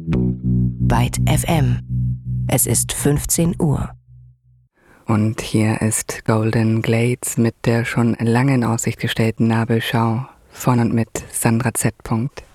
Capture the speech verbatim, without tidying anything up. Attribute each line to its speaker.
Speaker 1: Byte F M. Es ist fünfzehn Uhr.
Speaker 2: Und hier ist Golden Glades mit der schon lange in Aussicht gestellten Nabelschau von und mit Sandra Z.